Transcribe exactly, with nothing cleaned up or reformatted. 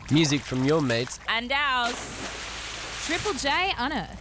Music from your mates And ours. Triple J Unearthed.